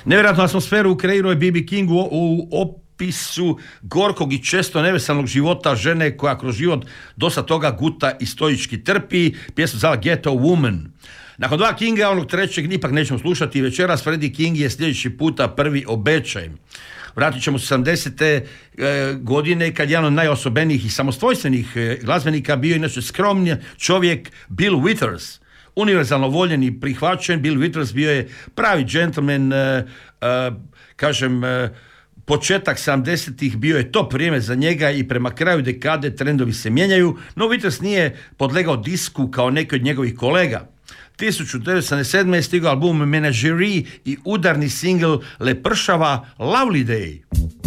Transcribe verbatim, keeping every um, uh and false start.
Nevjerojatnu atmosferu kreirao je B B. King u, u opisu gorkog i često neveselnog života žene koja kroz život dosta toga guta i stoički trpi. Pjesma zvala Ghetto Woman. Nakon dva Kinga, onog trećeg ipak nećemo slušati večeras. Freddie King je sljedeći puta prvi obećaj. Vratit ćemo se sedamdesete E, godine kad je jedan od najosobenijih i samostvojstvenih e, glazbenika bio inače skromni čovjek Bill Withers. Univerzalno voljen i prihvaćen, Bill Withers bio je pravi džentlmen, e, e, kažem, e, početak sedamdesetih bio je top vrijeme za njega i prema kraju dekade trendovi se mijenjaju, no Withers nije podlegao disku kao neki od njegovih kolega. tisuću devetsto sedamdeset sedme je stigao album Menagerie i udarni singl Lepršava Lovely Day.